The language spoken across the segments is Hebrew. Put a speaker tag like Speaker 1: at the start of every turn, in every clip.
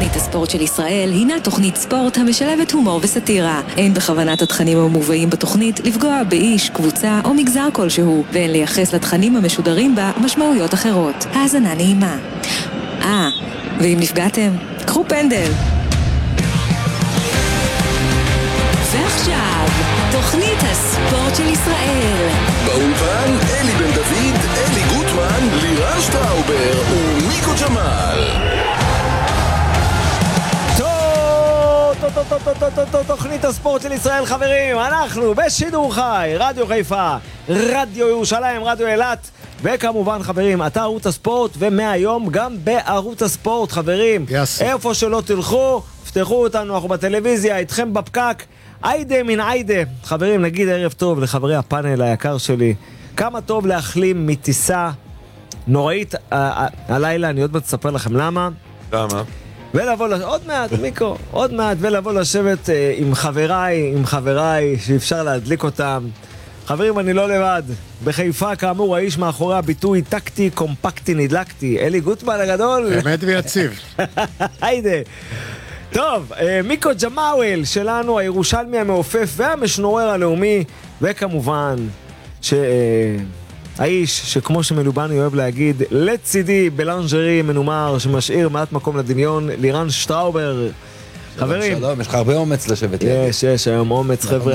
Speaker 1: תוכנית הספורט של ישראל הינה תוכנית ספורט המשלבת הומור וסטירה. אין בכוונת התכנים המובאים בתוכנית לפגוע באיש, קבוצה או מגזר כלשהו, ואין לייחס לתכנים המשודרים בה משמעויות אחרות. האזנה נעימה. ואם נפגעתם, קחו פנדל. ועכשיו, תוכנית הספורט של ישראל.
Speaker 2: באולפן אלי בן דוד, אלי גוטמן, לירן שטראובר ומיקו ג'מאל.
Speaker 3: תוכנית הספורט של ישראל, חברים. אנחנו בשידור חי, רדיו חיפה, רדיו ירושלים, רדיו אילת, וכמובן חברים, אתר ערוץ הספורט, ומהיום גם בערוץ הספורט, חברים. איפה שלא תלכו, פתחו אותנו, אנחנו בטלוויזיה, איתכם בפקק. עיידה מן עיידה. חברים, נגיד ערב טוב לחברי הפאנל היקר שלי. כמה טוב להחלים מטיסה נוראית הלילה, אני עוד מעט אספר לכם למה. ולבוא, עוד מעט, מיקו, עוד מעט, ולבוא לשבת עם חבריי, שאפשר להדליק אותם. חברים, אני לא לבד. בחיפה, כאמור, האיש מאחורי הביטוי טקטי, קומפקטי, נדלקתי. אלי גוטמן הגדול.
Speaker 4: אמת ויציב.
Speaker 3: היידה. טוב, מיקו ג'מאל שלנו, הירושלמי המעופף והמשנורר הלאומי, וכמובן האיש שכמו שמלובני אוהב להגיד, לצידי בלנג'רי מנומר שמשאיר מעט מקום לדמיון, לירן שטראובר. חברים,
Speaker 5: שלום, יש לך הרבה אומץ לשבת.
Speaker 3: יש היום אומץ, חבר'ה.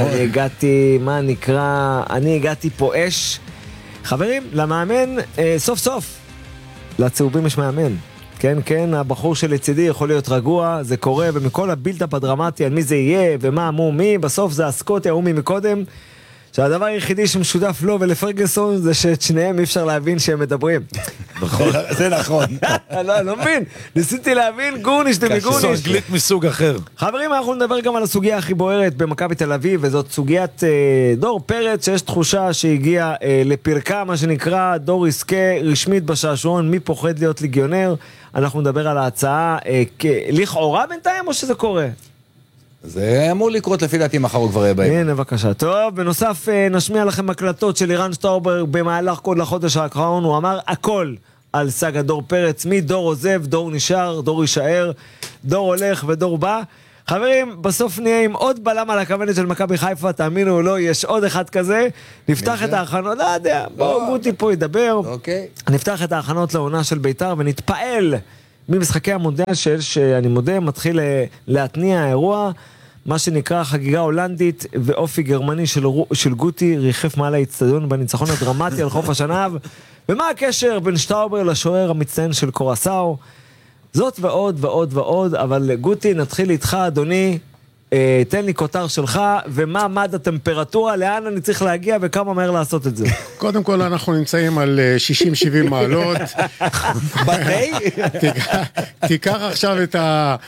Speaker 3: אני הגעתי פה אש. חברים, למאמן, סוף סוף לצהובים יש מאמן. כן, הבחור שלצידי יכול להיות רגוע, זה קורה, ומכל הבילדאפ הדרמטי על מי זה יהיה, ומה אמור מי, בסוף זה הסקוטי, ההוא מקודם, שהדבר היחידי שמשותף לו ולפרגוסון, זה שאת שניהם אי אפשר להבין שהם מדברים.
Speaker 5: זה נכון.
Speaker 3: לא מבין, ניסיתי להבין, גורניש דמגורניש.
Speaker 5: גליק מסוג אחר.
Speaker 3: חברים, אנחנו נדבר גם על הסוגיה הכי בוערת במכבי תל אביב, וזאת סוגיית דור פרץ, שיש תחושה שהגיע לפרקה, מה שנקרא דור עסקה רשמית בשעשועון, מי פוחד להיות ליגיונר. אנחנו נדבר על ההצעה לכאורה בינתיים, או שזה קורה?
Speaker 5: זה אמור לקרות לפי דעתי מחר הוא כבר יהיה בהם.
Speaker 3: הנה בבקשה. טוב, בנוסף נשמיע לכם הקלטות של לירן שטראובר במהלך כל החודש האחרון. הוא אמר הכל על סגה דור פרץ, מדור עוזב, דור נשאר, דור יישאר, דור הולך ודור בא. חברים, בסוף נהיה עם עוד בלם על הכוונת של מכבי חיפה, תאמינו או לא, יש עוד אחד כזה. נפתח את ההכנות, לא יודע, בואו גוטי פה ידבר. נפתח את ההכנות לעונה של ביתר ונתפעל ממשחקי המונדיאל שאני מודה, מתחיל להתניע האירוע, מה שנקרא חגיגה הולנדית ואופי גרמני של גוטי ריחף מעל האצטדיון בניצחון הדרמטי על חוף השנהב. ומה הקשר בין שטראובר לשוער המצטיין של קורסאו? זאת ועוד ועוד ועוד, אבל גוטי, נתחיל איתך אדוני, תן לי כותר שלך, ומה מד הטמפרטורה, לאן אני צריך להגיע וכמה מהר לעשות את זה.
Speaker 4: קודם כל אנחנו נמצאים על 60-70 מעלות.
Speaker 5: בתי?
Speaker 4: תיקח עכשיו את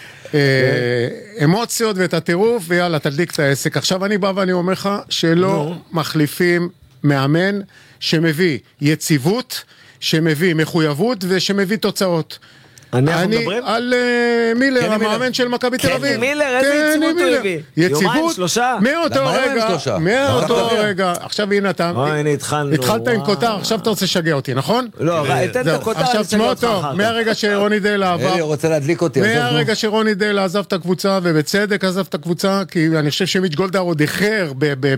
Speaker 4: האמוציות ואת הטירוף, ויאללה, תדליק את העסק. עכשיו אני בא ואני אומר לך שלא מחליפים מאמן שמביא יציבות, שמביא מחויבות ושמביא תוצאות.
Speaker 3: אנחנו מדברים?
Speaker 4: על מילר, המאמן של מכבי תל אביב.
Speaker 3: מילר, איזה יציבות הוא הביא? יומיים, שלושה?
Speaker 4: מאותו רגע. עכשיו הנה אתה,
Speaker 3: התחלנו.
Speaker 4: התחלת עם כותר, עכשיו אתה רוצה לשגע אותי, נכון?
Speaker 3: לא, אתן את הכותר,
Speaker 4: עכשיו תשמע אותו, מהרגע שרוני דלה עבר,
Speaker 5: אלי רוצה להדליק אותי.
Speaker 4: מהרגע שרוני דלה עזב את הקבוצה, ובצדק עזב את הקבוצה, כי אני חושב שמיץ' גולדהר עוד אחר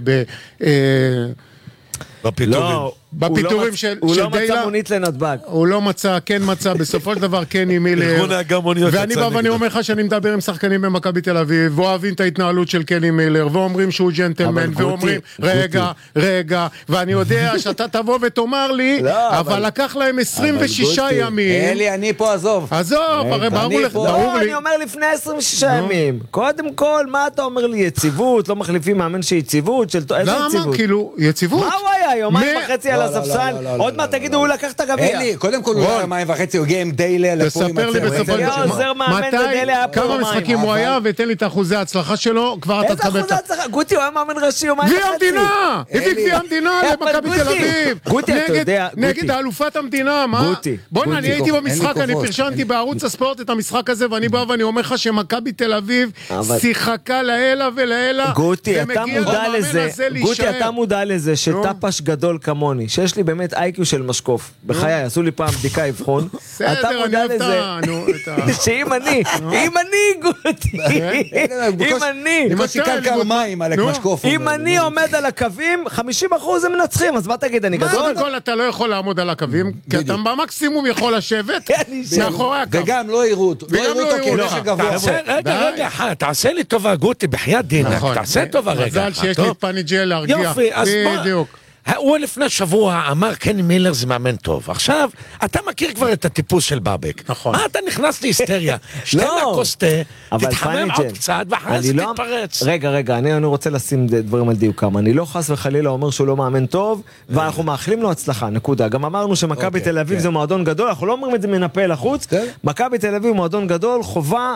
Speaker 4: בפיתורים של
Speaker 3: הוא לא מצא
Speaker 4: דיילה.
Speaker 3: מונית לנתב"ג.
Speaker 4: הוא לא מצא, כן מצא, בסופו של דבר כן עם מילר. ואני בא ואני אומר לך שאני מדבר עם שחקנים במכבי תל אביב, ואוהבים את ההתנהלות של קני מילר, ואומרים שהוא ג'נטלמן, ואומרים, רגע, ואני יודע שאתה תבוא ותאמר לי, אבל לקח להם 26 ימים.
Speaker 5: אלי, אני פה, עזוב,
Speaker 4: הרי ברור לך,
Speaker 3: אני אומר לפני 26 ימים. קודם כל, מה אתה אומר לי? יציבות, לא מחליפים מאמן שיציבות, איזה יציבות?
Speaker 4: למה? כאילו, יציבות?
Speaker 3: מה הוא היה? יומיים וחצי על הספסל? עוד מה תגידו, הוא לקח את הגביע.
Speaker 5: אלי, קודם כל הוא היה יומיים וחצי, הוא הגיע עם דיילה.
Speaker 4: תספר לי בסופו של כמה משחקים הוא היה, ותן לי את אחוזי ההצלחה שלו, כבר אתה תקבל את...
Speaker 3: איזה אחוזי הצלחה? גוטי, הוא היה מאמן ראשי יומיים וחצי.
Speaker 4: גביע המדינה! הביא גביע המדינה למכבי תל אביב.
Speaker 3: גוטי, אתה יודע,
Speaker 4: נגד האלופת המדינה, מה? בוא, אני הייתי במשחק, אני פרשנתי בערוץ הספורט את המשחק הזה, ואני בא ואני אומר לך שמכבי תל אביב שיחקה לעילה ולעילה.
Speaker 3: גוטי, אתה מודע לזה שטאפה חלש גדול כמוני, שיש לי באמת איי-קיו של משקוף, בחיי, עשו לי פעם בדיקה אבחון, אתה מודע לזה, שאם אני, גוטי, אם אני עומד על הקווים, 50% הם מנצחים, אז מה תגיד, אני גדול?
Speaker 4: קודם כל אתה לא יכול לעמוד על הקווים, כי אתה במקסימום יכול לשבת מאחורי הקו.
Speaker 5: וגם לא יראו אותו, כנשק גבוה.
Speaker 6: רגע, תעשה לי טובה, גוטי, בחייאת דינק, תעשה טובה רגע.
Speaker 4: מזל שיש לי פניג'ל להרגיע.
Speaker 6: יופי, אז
Speaker 4: בדיוק.
Speaker 6: הוא לפני שבוע אמר קני מילר זה מאמן טוב. עכשיו, אתה מכיר כבר את הטיפוס של בבק.
Speaker 4: נכון.
Speaker 6: מה אתה נכנס להיסטריה? שתי מהכוס תה, תתחמם עוד קצת, ואחרי זה תתפרץ.
Speaker 3: רגע, אני רוצה לשים דברים על דיוקם. אני לא חס וחלילה אומר שהוא לא מאמן טוב, ואנחנו מאחלים לו הצלחה, נקודה. גם אמרנו שמכבי תל אביב זה מועדון גדול, אנחנו לא אומרים את זה מנפה לחוץ. מכבי תל אביב מועדון גדול, חובה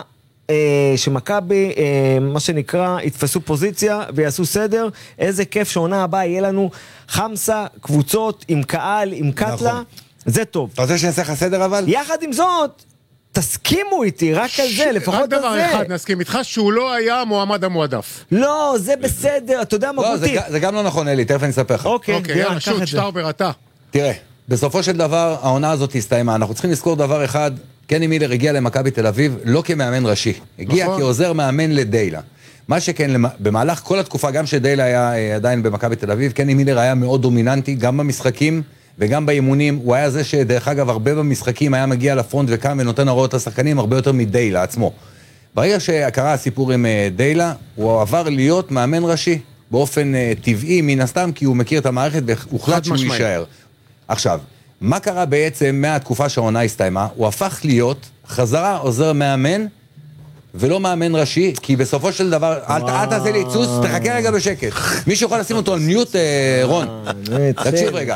Speaker 3: שמכבי, מה שנקרא, יתפסו פוזיציה ויעשו סדר. איזה כיף שעונה הבאה יהיה לנו 5 קבוצות עם קהל, עם קטלה, זה טוב.
Speaker 5: אתה רוצה שנעשה לך סדר אבל?
Speaker 3: יחד עם זאת, תסכימו איתי, רק על זה, לפחות על זה.
Speaker 4: רק דבר אחד, נסכים איתך שהוא לא היה המועמד המועדף.
Speaker 3: לא, זה בסדר, אתה יודע מה גוטי?
Speaker 5: זה גם לא נכון, אלי, תכף אני אספר לך.
Speaker 3: אוקיי,
Speaker 4: יאללה, שוט, שטאובר, אתה.
Speaker 5: תראה, בסופו של דבר, העונה הזאת הסתיימה. אנחנו צריכים לזכור דבר אחד, קני מילר הגיע למכבי תל אביב לא כמאמן ראשי, הגיע כעוזר מאמן לדיילה. מה שכן, במהלך כל התקופה, גם שדיילה היה עדיין במכבי תל אביב, קני מילר היה מאוד דומיננטי, גם במשחקים וגם באימונים. הוא היה זה שדרך אגב הרבה במשחקים היה מגיע לפרונט וקם ונותן הוראות לשחקנים הרבה יותר מדיילה עצמו. ברגע שקרה הסיפור עם דיילה, הוא עבר להיות מאמן ראשי, באופן טבעי מן הסתם, כי הוא מכיר את המערכת והוחלט שהוא יישאר. עכשיו, מה קרה בעצם מהתקופה שהעונה הסתיימה? הוא הפך להיות חזרה עוזר מאמן, ולא מאמן ראשי, כי בסופו של דבר, אל תעשה לי צוץ, תחכה רגע בשקט. מישהו יכול לשים אותו על מיוט, רון. תקשיב רגע.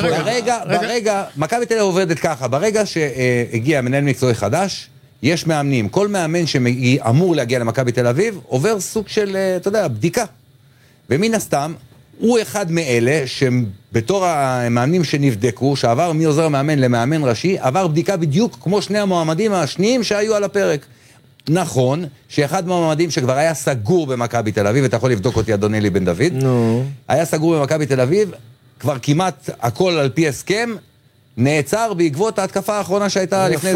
Speaker 5: ברגע, מכבי תל אביב עובדת ככה, ברגע שהגיע מנהל מקצועי חדש, יש מאמנים. כל מאמן שאמור להגיע למכבי תל אביב, עובר סוג של, אתה יודע, בדיקה. ומן הסתם, הוא אחד מאלה שבתור המאמנים שנבדקו, שעבר מעוזר מאמן למאמן ראשי, עבר בדיקה בדיוק כמו שני המועמדים השניים שהיו על הפרק. נכון, שאחד מהמועמדים שכבר היה סגור במכבי תל אביב, אתה יכול לבדוק אותי אדון אלי בן דוד, היה סגור במכבי תל אביב, כבר כמעט הכל על פי הסכם, נעצר בעקבות ההתקפה האחרונה שהייתה לפני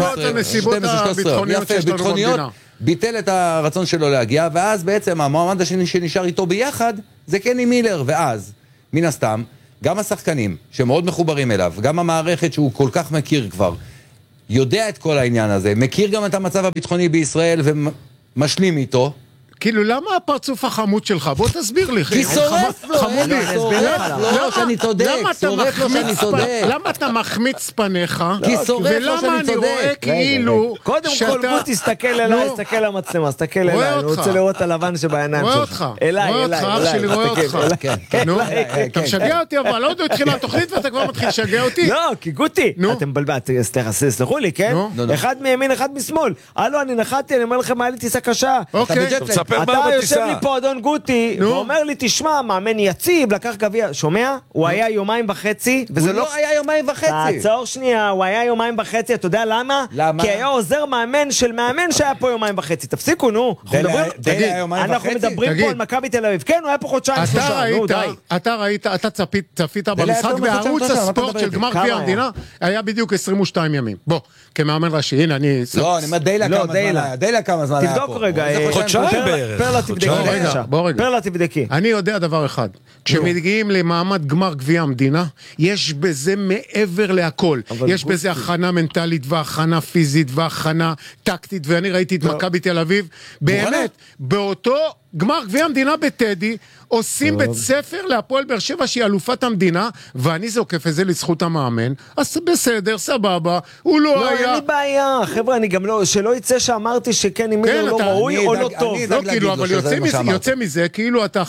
Speaker 5: 12-13, ביטחוניות, ביטל את הרצון שלו להגיע, ואז בעצם המועמד השני שנשאר איתו ביחד, זה קני מילר, ואז, מן הסתם, גם השחקנים שמאוד מחוברים אליו, גם המערכת שהוא כל כך מכיר כבר, יודע את כל העניין הזה, מכיר גם את המצב הביטחוני בישראל ומשלים איתו.
Speaker 4: כאילו, למה הפרצוף החמוד שלך? בוא תסביר לי.
Speaker 5: כי שורף לו, לא שאני צודק, שורף לו שאני צודק.
Speaker 4: למה אתה מחמיץ פניך?
Speaker 5: כי שורף לו שאני צודק.
Speaker 4: ולמה אני רואה כאילו
Speaker 3: קודם כל בוא תסתכל אליי, תסתכל למצלמה, תסתכל אליי, אני רוצה לראות את הלבן שבעיניים שלך.
Speaker 4: רואה אותך,
Speaker 3: אליי,
Speaker 4: אח שלי רואה אותך. נו, אתה משגע אותי, אבל לא יודע, התחילה התוכנית ואתה כבר מתחיל לשגע אותי.
Speaker 3: לא, כי גוטי, אתם בלבלת, סלחו לי, כן? אחד מימין, אחד משמאל. הלו, אני נחתי, אני אומר לכם, היה לי טיסה קשה. אתה יושב לי פה אדון גוטי ואומר לי תשמע, מאמן יציב, לקח גביע, שומע? הוא היה 2.5 ימים
Speaker 5: הוא לא היה 2.5 ימים.
Speaker 3: תעצור שנייה, הוא היה 2.5 ימים, אתה יודע למה? כי היה עוזר מאמן של מאמן שהיה פה 2.5 ימים. תפסיקו, נו. אנחנו מדברים פה על מכבי תל אביב. כן, הוא היה פה חודשיים.
Speaker 4: אתה ראית, אתה צפית במשחק בערוץ הספורט של גמר גביע המדינה, היה בדיוק 22 ימים. בוא, כמאמן ראשי, הנה אני...
Speaker 5: לא, אני אומר דיילה כמה זמן היה פה.
Speaker 3: תבדוק רגע.
Speaker 6: חודשיים בערך.
Speaker 3: פרלה תבדקי.
Speaker 4: אני יודע דבר אחד, כשמגיעים למעמד גמר גביע המדינה, יש בזה מעבר להכל. יש בזה הכנה מנטלית והכנה פיזית והכנה טקטית, ואני ראיתי את מכבי תל אביב, באמת, באותו גמר גביע המדינה בטדי, עושים בית ספר להפועל באר שבע שהיא אלופת המדינה, ואני זוקף את זה לזכות המאמן, אז בסדר, סבבה, הוא לא היה...
Speaker 3: לא, אין לי בעיה, חבר'ה, אני גם לא, שלא יצא שאמרתי שכן אם מילר לא ראוי או לא טוב.
Speaker 4: לא, כאילו, אבל יוצא מזה, כאילו אתה...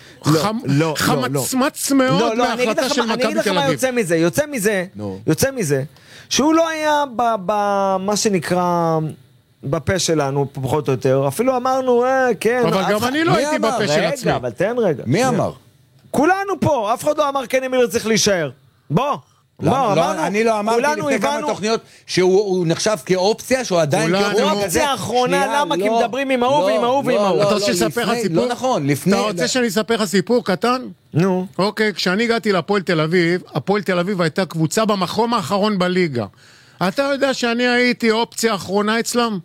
Speaker 4: חמצמץ מאוד מההחלטה של מכבי תל אביב.
Speaker 3: אני אגיד לך מה יוצא מזה, שהוא לא היה במה שנקרא... בפה שלנו, פחות או יותר, אפילו אמרנו, כן.
Speaker 4: אבל גם אני לא הייתי בפה של עצמי.
Speaker 3: רגע, אבל תן רגע.
Speaker 5: מי אמר?
Speaker 3: כולנו פה, אף אחד לא אמר קני מילר צריך להישאר. בוא.
Speaker 5: אני לא אמרתי לפני כמה תוכניות שהוא נחשב כאופציה, שהוא עדיין
Speaker 3: הוא אופציה האחרונה, למה? כי מדברים עם ההוא ועם ההוא ועם ההוא.
Speaker 4: אתה רוצה שספר לך סיפור?
Speaker 5: לא נכון, לפני...
Speaker 4: אתה רוצה שאני אספר לך סיפור קטן?
Speaker 3: נו.
Speaker 4: אוקיי, כשאני הגעתי להפועל תל אביב, הפועל תל אביב הייתה קבוצה במקום האחרון בליגה. אתה יודע שאני הייתי אופציה האחרונה אצלם?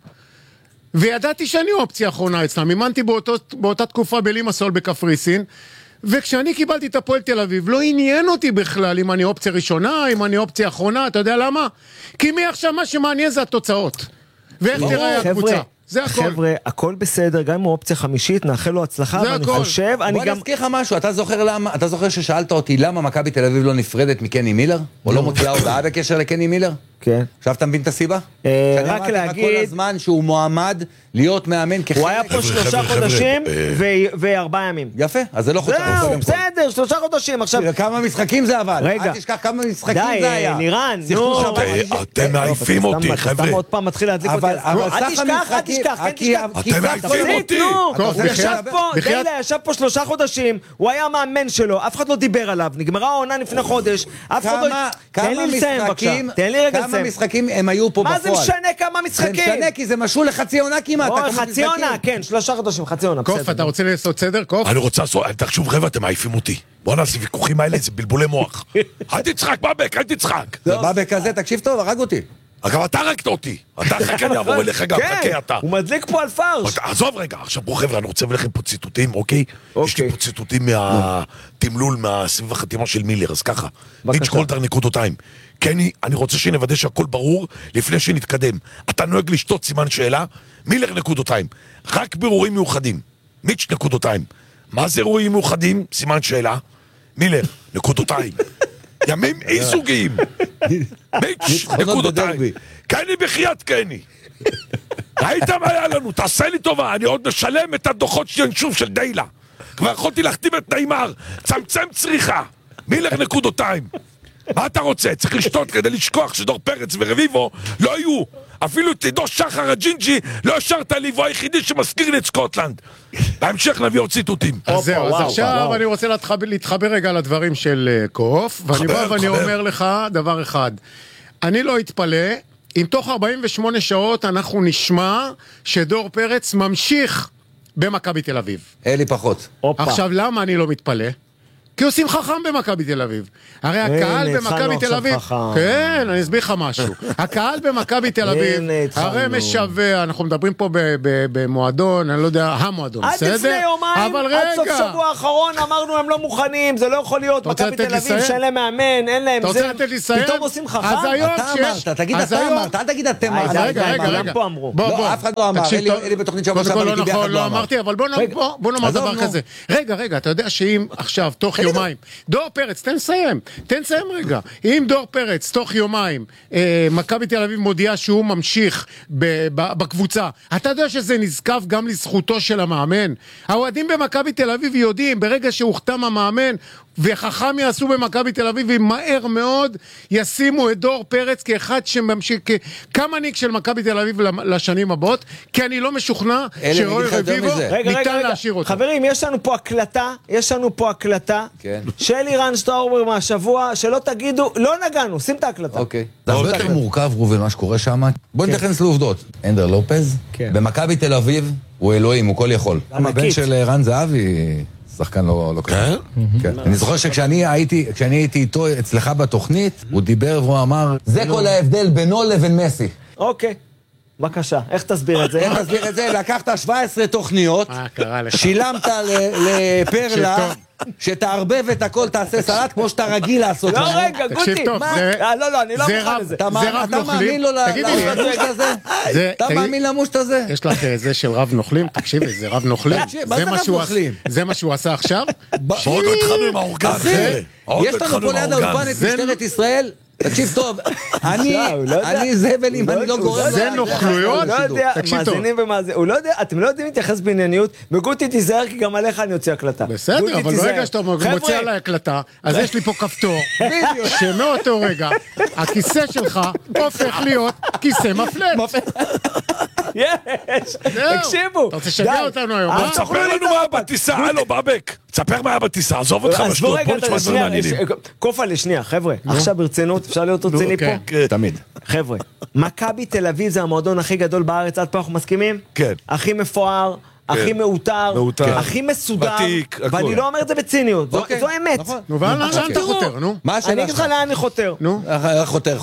Speaker 4: וידעתי שאני אופציה האחרונה אצלם. אימנתי באותה תקופה בלימסול בקפריסין, וכשאני קיבלתי את הפועל תל אביב, לא עניין אותי בכלל אם אני אופציה ראשונה, אם אני אופציה אחרונה, אתה יודע למה? כי מי עכשיו מה שמעניין זה התוצאות. ואיך תראה הקבוצה. זה הכל.
Speaker 3: חבר'ה, הכל בסדר, גם אם הוא אופציה חמישית, נאחל לו הצלחה, ואני חושב, אני
Speaker 5: בוא
Speaker 3: גם...
Speaker 5: נזכיר לך משהו, אתה זוכר ששאלת אותי למה מכבי תל אביב לא נפרדת מקני מילר? או לא מוציאה הודעה בקשר לקני מילר?
Speaker 3: כן.
Speaker 5: עכשיו אתה מבין את הסיבה?
Speaker 3: רק להגיד...
Speaker 5: כל הזמן שהוא מועמד להיות מאמן כחלק...
Speaker 3: הוא היה פה 3 חודשים ו4 ימים.
Speaker 5: יפה, אז זה לא חודשים.
Speaker 3: זהו, בסדר, 3 חודשים, עכשיו...
Speaker 5: כמה משחקים זה אבל?
Speaker 3: רגע.
Speaker 5: אל תשכח כמה משחקים זה היה.
Speaker 3: די, נירן,
Speaker 5: נו.
Speaker 6: אתם מעיפים אותי, חבר'ה.
Speaker 3: סתם עוד פעם מתחיל להדליק אותי. אל תשכח,
Speaker 6: אתם מעיפים אותי.
Speaker 3: הוא ישב פה, דיילה ישב פה 3 חודשים, הוא היה מאמן שלו, אף אחד לא דיבר עליו, נגמרה העונה לפני חודש, אף אחד לא... תן לי לסיים בבקשה, תן לי רגע לסיים.
Speaker 5: כמה משחקים הם היו פה בפועל?
Speaker 3: מה זה משנה כמה משחקים?
Speaker 5: זה משנה כי זה משול לחצי עונה כמעט.
Speaker 3: חצי עונה, כן, 3 חודשים, חצי עונה.
Speaker 4: קוף, אתה רוצה לעשות סדר, קוף?
Speaker 6: אני רוצה לעשות, תחשוב חבר'ה, אתם מעיפים אותי. בוא נעשה ויכוחים האלה, זה בלבולי מוח. אל תצחק, בבק, אל תצחק.
Speaker 5: זה בבק כזה, תקשיב טוב, הרג אותי.
Speaker 6: אגב, אתה הרגת אותי. אתה חכה, אני אעבור אליך גם, חכה אתה.
Speaker 3: הוא מדליק פה על פרש.
Speaker 6: עזוב רגע, עכשיו בוא חבר'ה, אני רוצה לכם פה ציטוטים, אוקיי? יש לי פה ציטוטים מהתמלול, מהסביב החתימה של מילר, אז ככה. מיץ' קולטר נקודותיים. קני, אני רוצה שנוודא שהכל ברור לפני שנתקדם. אתה נוהג לשתות סימן שאלה? מילר נקודותיים. רק בירורים מיוחדים. מיץ' נקודותיים. מה זה אירועים מיוחדים? סימן שאלה. מילר, נקודותיים. ימים אי סוגיים. מיץ' נקודותיים. קני בחייאת קני. ראית מה היה לנו? תעשה לי טובה, אני עוד משלם את הדוחות שינשוף של דיילה. כבר יכולתי להחתים את ניימר. צמצם צריכה. מילר נקודותיים. מה אתה רוצה? צריך לשתות כדי לשכוח שדור פרץ ורביבו לא יהיו. אפילו תדור שחר הג'ינג'י לא השארת לי, והוא היחידי שמזכיר לי את סקוטלנד. בהמשך נביא עוד ציטוטים.
Speaker 4: אז זהו, אז עכשיו אני רוצה להתחבר רגע לדברים של קוף, ואני בא ואני אומר לך דבר אחד. אני לא אתפלא אם תוך 48 שעות אנחנו נשמע שדור פרץ ממשיך במכבי תל אביב.
Speaker 5: אלי פחות.
Speaker 4: עכשיו למה אני לא מתפלא? כי עושים חכם במכבי תל אביב. הרי הקהל במכבי תל אביב... כן, אני אסביר לך משהו. הקהל במכבי תל אביב, הרי משווה, אנחנו מדברים פה במועדון, אני לא יודע, המועדון, בסדר?
Speaker 3: עד לפני יומיים, עד סוף שבוע האחרון, אמרנו הם לא מוכנים, זה לא יכול להיות, מכבי תל אביב שאין להם מאמן, אין להם זה...
Speaker 4: אתה רוצה לתת לי לסיים?
Speaker 3: פתאום עושים חכם?
Speaker 4: אז היום
Speaker 5: כשיש... תגיד אתה אמרת, אל תגיד אתם אמרת.
Speaker 4: רגע.
Speaker 5: לא, אף אחד לא אמר, אלי בתוכנית שבוע שעבר הייתי ביחד לא אמרתי,
Speaker 4: אבל בוא נאמר דבר כזה. רגע, אתה יודע שאם עכשיו, תוך יומיים, דור פרץ, תן לסיים רגע. אם דור פרץ, תוך יומיים, מכבי תל אביב מודיע שהוא ממשיך בקבוצה, אתה יודע שזה נזקף גם לזכותו של המאמן? האוהדים במכבי תל אביב יודעים, ברגע שהוחתם המאמן, וחכם יעשו במכבי תל אביב, ומהר מאוד ישימו את דור פרץ כאחד שממשיך, כמנהיג של מכבי תל אביב לשנים הבאות, כי אני לא משוכנע שרוי רביבו ניתן להשאיר אותו.
Speaker 3: חברים, יש לנו פה הקלטה של לירן שטראובר מהשבוע, שלא תגידו, לא נגענו, שים את ההקלטה.
Speaker 5: אוקיי. זה הרבה יותר מורכב, רובל, מה שקורה שם. בוא נתכנס לעובדות. אנדר לופז, במכבי תל אביב, הוא אלוהים, הוא כל יכול. הבן של רן זהבי... שחקן לא קרה. כן? אני זוכר שכשאני הייתי איתו אצלך בתוכנית, הוא דיבר והוא אמר, זה כל ההבדל בינו לבין מסי.
Speaker 3: אוקיי, בבקשה, איך תסביר את זה?
Speaker 5: איך תסביר את זה? לקחת 17 תוכניות, שילמת לפרלה, שתערבב את הכל, תעשה סלט כמו שאתה רגיל לעשות.
Speaker 3: לא רגע, גוטי, לא, אני לא מוכן לזה.
Speaker 5: אתה מאמין לו למושט הזה? אתה מאמין למושט הזה?
Speaker 4: יש לך זה של רב נוכלים, תקשיבי, זה רב נוכלים.
Speaker 5: מה זה רב נוכלים?
Speaker 4: זה מה שהוא עשה עכשיו?
Speaker 6: עוד התחלנו עם האורגן.
Speaker 5: יש לנו פה ליד האולפן את משטרת ישראל, תקשיב טוב, אני זבל אם אני לא גורם.
Speaker 4: זה נוכלויות?
Speaker 3: מאזינים ומאזינים, הוא לא יודע, אתם לא יודעים להתייחס בענייניות, וגוטי תיזהר כי גם עליך אני אוציא הקלטה.
Speaker 4: בסדר, אבל ברגע שאתה מוציא עליי הקלטה, אז יש לי פה כפתור, שמאותו רגע, הכיסא שלך הופך להיות כיסא מפלט.
Speaker 3: יש, תקשיבו.
Speaker 4: אתה רוצה לשגע אותנו היום,
Speaker 6: תספר לנו מה היה בטיסה, הלו, בבק. תספר מה היה בטיסה, עזוב אותך בשטות, בוא נשמע דברים מעניינים.
Speaker 3: קופה לשנייה, חבר'ה, עכשיו ברצינות, אפשר להיות רציני פה?
Speaker 5: תמיד.
Speaker 3: חבר'ה, מכבי תל אביב זה המועדון הכי גדול בארץ, עד פה אנחנו מסכימים?
Speaker 6: כן.
Speaker 3: הכי מפואר, הכי מאותר, הכי מסודר,
Speaker 6: ותיק, הכל.
Speaker 3: ואני לא אומר את זה בציניות, זו האמת.
Speaker 4: נו, ואללה, לאן אתה חותר, נו?
Speaker 5: מה השאלה
Speaker 3: אני אגיד לך
Speaker 5: שלך?
Speaker 3: לאן אני חותר.
Speaker 4: נו.
Speaker 5: חותר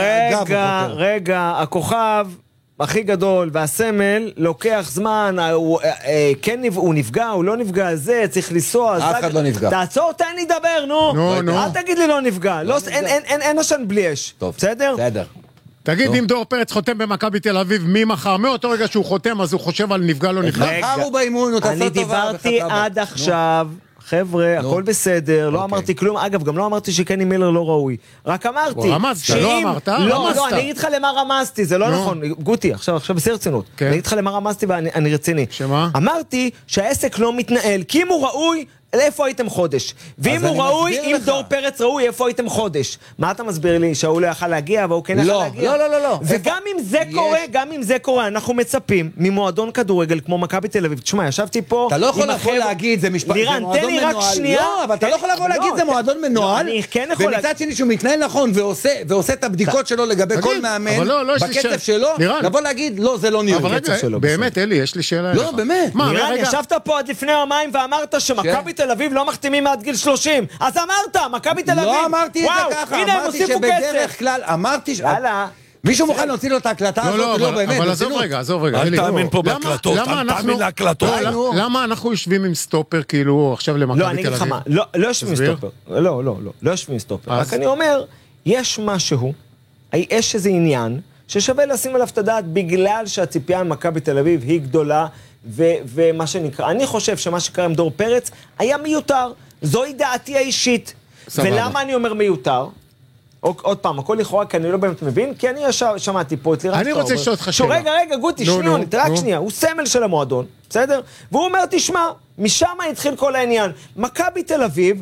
Speaker 3: רגע, הכוכב הכי גדול והסמל לוקח זמן, כן הוא נפגע, הוא לא נפגע, זה צריך לנסוע.
Speaker 5: אף אחד לא נפגע.
Speaker 3: תעצור, תן לי לדבר, נו. אל תגיד לי לא נפגע, אין עשן בלי אש, בסדר?
Speaker 5: בסדר.
Speaker 4: תגיד, אם דור פרץ חותם במכבי תל אביב, מי מחר? מאותו רגע שהוא חותם, אז הוא חושב על נפגע לא נפגע?
Speaker 5: מחר הוא באימון, הוא תעשה טובה.
Speaker 3: אני דיברתי עד עכשיו, חבר'ה, הכל בסדר, לא אמרתי כלום, אגב, גם לא אמרתי שקני מילר לא ראוי, רק אמרתי,
Speaker 4: רמזת, לא אמרת?
Speaker 3: לא, אני אגיד לך למה רמזתי, זה לא נכון, גוטי, עכשיו בשיא רצינות, אני אגיד לך למה רמזתי ואני רציני,
Speaker 4: שמה?
Speaker 3: אמרתי שהעסק לא מתנהל, כי אם הוא ראוי, איפה הייתם חודש? ואם הוא ראוי, אם דור פרץ ראוי, איפה הייתם חודש? מה אתה מסביר לי? שהוא לא יכל להגיע, והוא כן יכל להגיע?
Speaker 5: לא.
Speaker 3: וגם אם זה קורה, אנחנו מצפים ממועדון כדורגל כמו מכבי תל אביב. תשמע, ישבתי פה...
Speaker 5: אתה לא יכול לבוא להגיד, זה משפט...
Speaker 3: לירן, תן לי רק שנייה.
Speaker 5: לא, אבל אתה לא יכול לבוא להגיד, זה מועדון מנוהל.
Speaker 3: אני כן יכול להגיד.
Speaker 5: ומצד שני שהוא מתנהל נכון, ועושה את הבדיקות שלו לגבי כל מאמן, בקצב שלו, לבוא להגיד, לא, זה לא נראה.
Speaker 4: באמת, אלי, יש לי שאלה.
Speaker 5: לא, באמת.
Speaker 3: לירן, ישבת פה עד לפני יומיים ואמרת שמכבי תל אביב לא מחתימים עד גיל 30. אז אמרת, מכבי תל אביב.
Speaker 5: לא אמרתי את זה ככה, אמרתי שבדרך כלל, אמרתי מישהו מוכן להוציא לו את ההקלטה הזאת? לא, באמת.
Speaker 4: אבל עזוב רגע.
Speaker 6: אל תאמין פה בהקלטות, אל תאמין להקלטות.
Speaker 4: למה אנחנו יושבים עם סטופר כאילו עכשיו למכבי תל אביב?
Speaker 3: לא, אני אגיד לך מה, לא יושבים עם סטופר. לא יושבים עם סטופר. רק אני אומר, יש משהו, יש איזה עניין, ששווה לשים עליו את הדעת בגלל שהציפייה ממכבי תל אביב היא גדולה, ומה שנקרא, אני חושב שמה שקרה עם דור פרץ היה מיותר, זוהי דעתי האישית. ולמה אני אומר מיותר? עוד פעם, הכל לכאורה, כי אני לא באמת מבין, כי אני שמעתי פה את לירן
Speaker 4: אני רוצה לשאול אותך שאלה.
Speaker 3: רגע, גוטי, שניונית, רק שנייה, הוא סמל של המועדון, בסדר? והוא אומר, תשמע, משם התחיל כל העניין. מכבי תל אביב,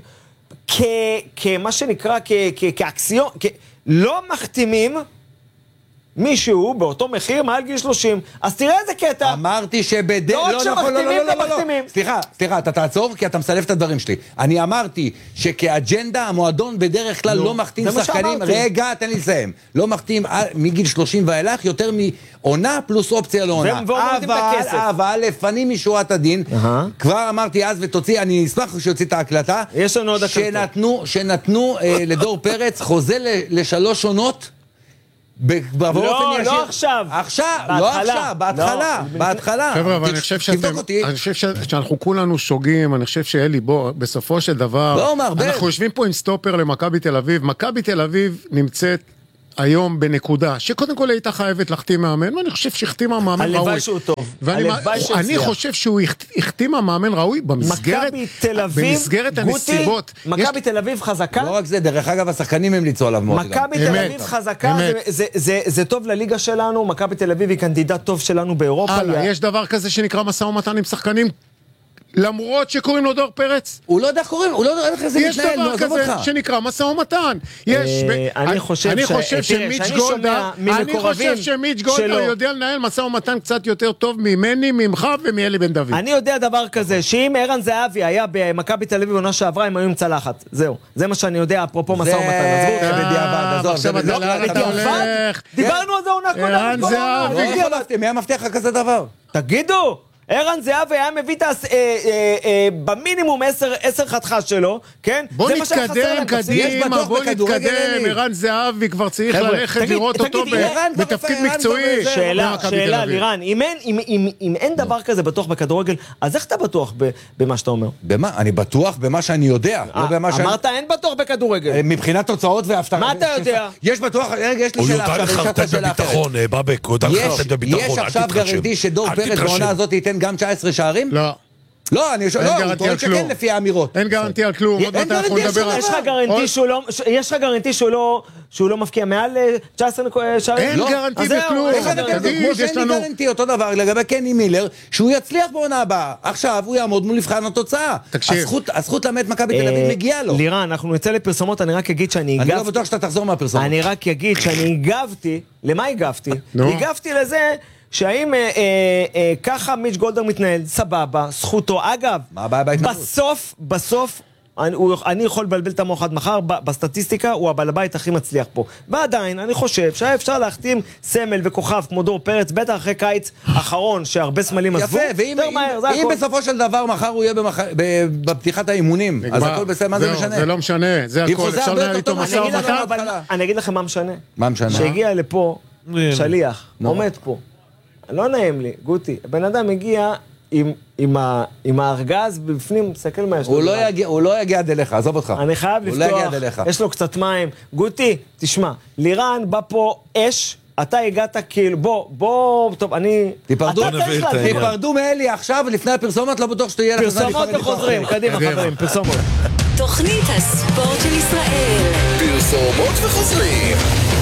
Speaker 3: כמה שנקרא, כאקסיון, לא מחתימים מישהו באותו מחיר מעל גיל 30. אז תראה איזה קטע.
Speaker 5: אמרתי לא, סליחה, אתה תעצור כי אתה מסלף את הדברים שלי. אני אמרתי שכאג'נדה המועדון בדרך כלל לא מחתים שחקנים, רגע, תן לי לסיים. לא מחתים מגיל 30 ואילך יותר מעונה פלוס אופציה לעונה. אבל לפנים משורת הדין, כבר אמרתי אז ותוציא, אני אשמח שיוציא את ההקלטה, שנתנו לדור פרץ חוזה ל3 עונות,
Speaker 3: לא עכשיו,
Speaker 5: בהתחלה.
Speaker 4: חבר'ה, אבל אני חושב שאנחנו כולנו שוגים, אני חושב שאלי, בוא, בסופו של דבר, אנחנו יושבים פה עם סטופר למכבי תל אביב, מכבי תל אביב נמצאת היום בנקודה, שקודם כל הייתה חייבת להחתים מאמן, ואני חושב שהחתימה מאמן ראוי.
Speaker 3: הלוואי שהוא טוב.
Speaker 4: אני חושב שהוא החתימה מאמן ראוי במסגרת הנסיבות.
Speaker 3: מכבי תל אביב חזקה.
Speaker 5: לא רק זה, דרך אגב, השחקנים המליצו עליו מאוד.
Speaker 3: מכבי תל אביב חזקה, זה טוב לליגה שלנו, מכבי תל אביב היא קנדידט טוב שלנו באירופה.
Speaker 4: יש דבר כזה שנקרא משא ומתן עם שחקנים? למרות שקוראים לו דור פרץ?
Speaker 5: הוא לא יודע קוראים, הוא לא יודע איך זה מתנהל,
Speaker 4: יש דבר כזה שנקרא משא ומתן.
Speaker 3: אני חושב
Speaker 4: שמיץ' גולדהר יודע לנהל משא ומתן קצת יותר טוב ממני, ממך ומאלי בן דוד.
Speaker 3: אני יודע דבר כזה, שאם ערן זהבי היה במכבי תל אביב עונה שעברה, הם היו עם צלחת. זהו. זה מה שאני יודע, אפרופו משא ומתן. דיברנו על זה עונה כולה.
Speaker 5: מי המבטיח לך כזה דבר?
Speaker 3: תגידו! ערן זהבי היה מביא במינימום 10 חתיכה שלו, כן?
Speaker 4: בוא נתקדם קדימה, בוא נתקדם, ערן זהבי כבר צריך ללכת לראות אותו בתפקיד מקצועי.
Speaker 3: שאלה, לירן, אם אין דבר כזה בטוח בכדורגל, אז איך אתה בטוח במה שאתה אומר?
Speaker 5: במה? אני בטוח במה שאני יודע.
Speaker 3: אמרת אין בטוח בכדורגל.
Speaker 5: מבחינת תוצאות והפתעה.
Speaker 3: מה אתה יודע?
Speaker 5: יש בטוח, יש לי שאלה עכשיו.
Speaker 6: הוא יודע לחרטט בביטחון, בבק, הוא יודע לחרטט בביטחון.
Speaker 5: יש עכשיו גרנטי שדור פרץ בעונה הזאת ייתן גם 19 שערים?
Speaker 4: לא.
Speaker 5: לא, אני הוא טוען שכן לפי האמירות.
Speaker 4: אין גרנטי על כלום, עוד מעט אנחנו נדבר על...
Speaker 3: יש לך גרנטי שהוא לא מפקיע מעל 19 שערים?
Speaker 4: אין גרנטי בכלום.
Speaker 5: כמו שאין לי גרנטי אותו דבר לגבי קני מילר, שהוא יצליח בעונה הבאה. עכשיו הוא יעמוד מול מבחן התוצאה. הזכות לאמת מכבי תל אביב מגיעה לו.
Speaker 3: לירן, אנחנו נצא לפרסומות, אני רק אגיד שאני הגבתי...
Speaker 5: אני לא בטוח שאתה תחזור מהפרסומות.
Speaker 3: אני רק אגיד שאני הגבתי, למה הגבתי? הגבתי לזה שהאם ככה מיץ' גולדהר מתנהל, סבבה, זכותו. אגב,
Speaker 5: מה הבעיה בהתנהלות?
Speaker 3: בסוף, אני יכול לבלבל את המוח עד מחר, בסטטיסטיקה הוא הבעל הבית הכי מצליח פה. ועדיין, אני חושב שהיה אפשר להחתים סמל וכוכב כמו דור פרץ, בטח אחרי קיץ האחרון, שהרבה סמלים עזבו.
Speaker 5: יפה, ואם בסופו של דבר מחר הוא יהיה בפתיחת האימונים, אז הכל בסדר, מה זה משנה?
Speaker 4: זה לא משנה, זה הכל, אפשר לנהל איתו משא ומתן.
Speaker 3: אני אגיד לכם מה משנה.
Speaker 5: מה משנה?
Speaker 3: שהגיע לפה שליח, עומד פה. לא נעים לי, גוטי, הבן אדם הגיע עם הארגז בפנים, מסתכל מה יש לו.
Speaker 5: הוא לא יגיע עד אליך, עזוב אותך.
Speaker 3: אני חייב לפתוח, יש לו קצת מים. גוטי, תשמע, לירן בא פה אש, אתה הגעת כאילו, בוא, טוב, אני...
Speaker 5: תיפרדו מאלי עכשיו, לפני הפרסומת, לא בטוח שתהיה לך...
Speaker 3: פרסומות וחוזרים, קדימה חברים, פרסומות.
Speaker 1: תוכנית הספורט של ישראל.
Speaker 2: פרסומות וחוזרים.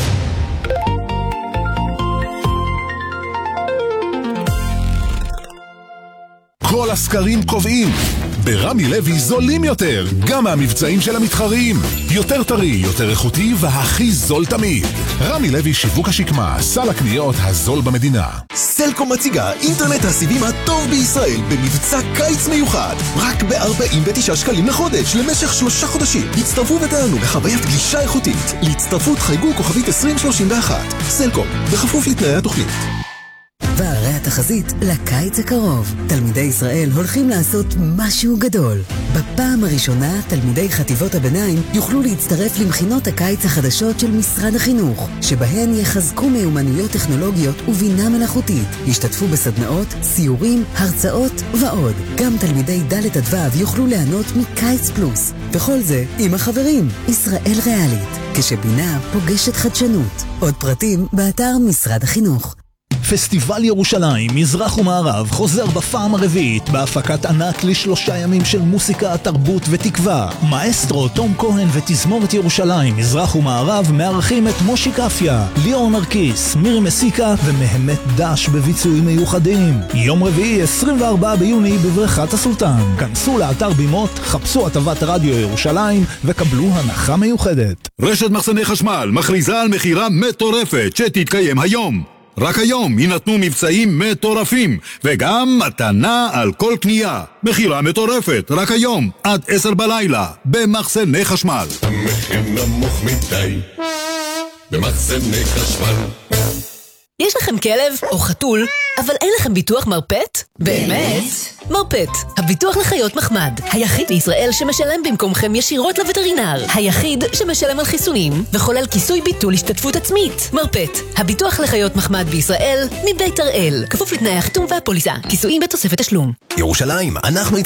Speaker 7: כל הסקרים קובעים, ברמי לוי זולים יותר, גם מהמבצעים של המתחרים. יותר טרי, יותר איכותי והכי זול תמיד. רמי לוי שיווק השקמה, סל הקניות הזול במדינה.
Speaker 8: סלקום מציגה אינטרנט הסיבים הטוב בישראל במבצע קיץ מיוחד. רק ב-49 שקלים לחודש למשך 3 חודשים. הצטרפו ותענו בחוויית גלישה איכותית. להצטרפות חייגו כוכבית 2031. סלקום, בכפוף לתנאי התוכנית.
Speaker 9: והרי התחזית לקיץ הקרוב. תלמידי ישראל הולכים לעשות משהו גדול. בפעם הראשונה, תלמידי חטיבות הביניים יוכלו להצטרף למכינות הקיץ החדשות של משרד החינוך, שבהן יחזקו מיומנויות טכנולוגיות ובינה מלאכותית. ישתתפו בסדנאות, סיורים, הרצאות ועוד. גם תלמידי ד' עד ו' יוכלו ליהנות מקיץ פלוס. וכל זה עם החברים. ישראל ריאלית, כשבינה פוגשת חדשנות. עוד פרטים באתר משרד החינוך.
Speaker 10: פסטיבל ירושלים, מזרח ומערב, חוזר בפעם הרביעית בהפקת ענק ל3 ימים של מוסיקה, תרבות ותקווה. מאסטרו תום כהן ותזמורת ירושלים, מזרח ומערב, מארחים את מושי קפיה, ליאור נרקיס, מירי מסיקה ומהמת דש בביצועים מיוחדים. יום רביעי 24 ביוני בבריכת הסולטן. כנסו לאתר בימות, חפשו הטבת רדיו ירושלים וקבלו הנחה מיוחדת.
Speaker 7: רשת מחסני חשמל מכריזה על מחירה מטורפת שתתקיים היום. רק היום יינתנו מבצעים מטורפים, וגם מתנה על כל קנייה. מחירה מטורפת, רק היום, עד 10 בלילה, במחסני חשמל.
Speaker 2: המחיר נמוך מדי, במחסני חשמל.
Speaker 11: יש לכם כלב או חתול, אבל אין לכם ביטוח מרפט? באמת? מרפט, הביטוח לחיות מחמד. היחיד בישראל שמשלם במקומכם ישירות לווטרינר. היחיד שמשלם על חיסונים וכולל כיסוי ביטול השתתפות עצמית. מרפט, הביטוח לחיות מחמד בישראל מבית הראל. כפוף לתנאי החיתום והפוליסה. כיסויים בתוספת תשלום.
Speaker 8: ירושלים, אנחנו